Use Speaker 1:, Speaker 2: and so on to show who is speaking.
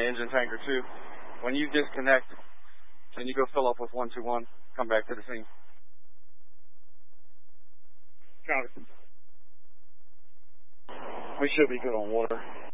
Speaker 1: engine tanker 2. When you disconnect, can you go fill up with 121? Come back to the scene.
Speaker 2: Copy.
Speaker 1: We should be good on water.